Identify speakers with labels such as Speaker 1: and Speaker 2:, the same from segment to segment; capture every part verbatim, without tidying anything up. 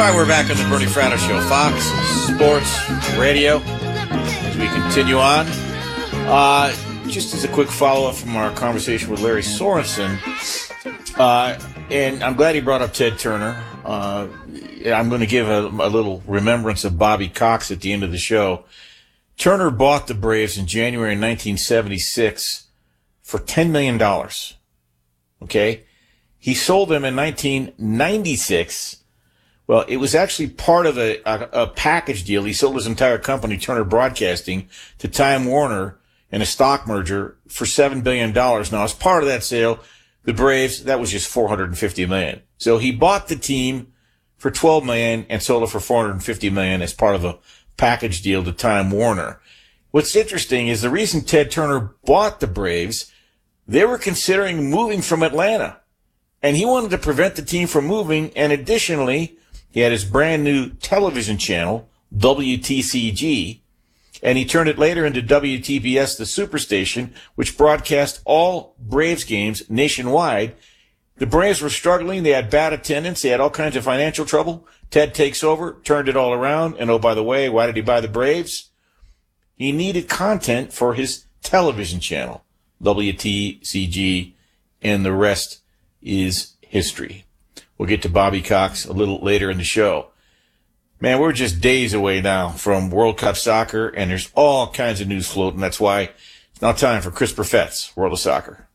Speaker 1: right, we're back on the Bernie Fratto Show, Fox Sports Radio, as we continue on. Uh, just as a quick follow-up from our conversation with Larry Sorensen, uh, and I'm glad he brought up Ted Turner. Uh, I'm going to give a, a little remembrance of Bobby Cox at the end of the show. Turner bought the Braves in January nineteen seventy-six for ten million dollars. Okay? He sold them in nineteen ninety-six. Well, it was actually part of a, a, a package deal. He sold his entire company, Turner Broadcasting, to Time Warner in a stock merger for seven billion dollars. Now, as part of that sale, the Braves, that was just four hundred fifty million dollars. So he bought the team for twelve million dollars and sold it for four hundred fifty million dollars as part of a package deal to Time Warner. What's interesting is the reason Ted Turner bought the Braves, they were considering moving from Atlanta. And he wanted to prevent the team from moving, and additionally, he had his brand new television channel, W T C G, and he turned it later into W T B S, the Superstation, which broadcast all Braves games nationwide. The Braves were struggling. They had bad attendance. They had all kinds of financial trouble. Ted takes over, turned it all around, and oh, by the way, why did he buy the Braves? He needed content for his television channel, W T C G, and the rest is history. We'll get to Bobby Cox a little later in the show. Man, we're just days away now from World Cup soccer, and there's all kinds of news floating. That's why it's now time for Chris Perfett's World of Soccer.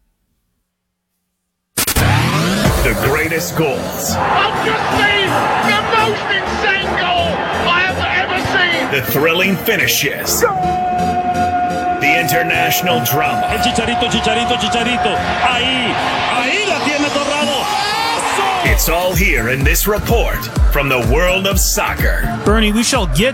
Speaker 2: The greatest goals.
Speaker 3: I've just seen the most insane goal I have ever seen.
Speaker 2: The thrilling finishes. The international drama.
Speaker 4: El Chicharito, Chicharito, Chicharito. Ahí, ahí la tiene Torrado.
Speaker 2: It's all here in this report from the world of soccer.
Speaker 4: Bernie, we shall get